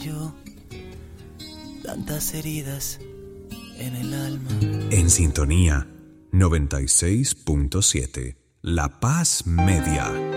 yo, tantas heridas en el alma. En sintonía 96.7, La Paz Media.